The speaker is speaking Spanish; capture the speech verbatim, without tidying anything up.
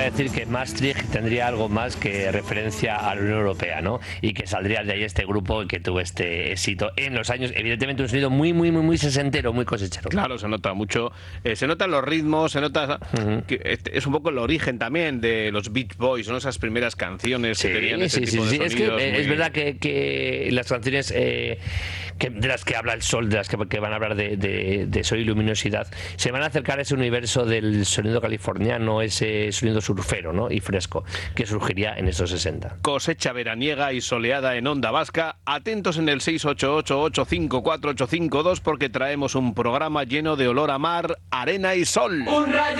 decir que Maastricht tendría algo más que referencia a la Unión Europea, ¿no? Y que saldría de ahí este grupo que tuvo este éxito en los años, evidentemente un sonido muy, muy, muy, muy sesentero, muy cosechero. Claro, se nota mucho, eh, se notan los ritmos, se nota Uh-huh. que este es un poco el origen también de los Beach Boys, ¿no? Esas primeras canciones Sí, que tenían ese sí, tipo sí, de sí. Es que sonidos eh, muy- es verdad que, que las canciones eh, que, de las que habla el sol, de las que, que van a hablar de, de, de sol y luminosidad, se van a acercar a ese universo del sonido californiano, ese sonido surfero, ¿no? Y fresco, que surgiría en estos sesenta. Cosecha veraniega y soleada en Onda Vasca. Atentos en el seis ocho ocho, ocho cinco cuatro, ocho cinco dos porque traemos un programa lleno de olor a mar, arena y sol.